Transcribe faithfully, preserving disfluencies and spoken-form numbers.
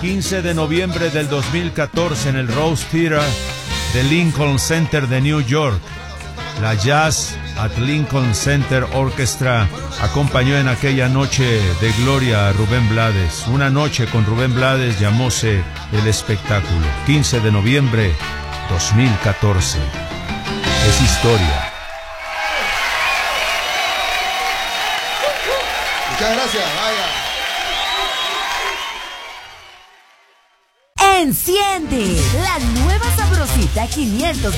quince de noviembre del dos mil catorce en el Rose Theater de Lincoln Center de New York. La Jazz at Lincoln Center Orchestra acompañó en aquella noche de gloria a Rubén Blades. Una noche con Rubén Blades llamóse el espectáculo. quince de noviembre dos mil catorce. Es historia. Muchas gracias, vaya. Enciende la nueva Sabrosita quinientos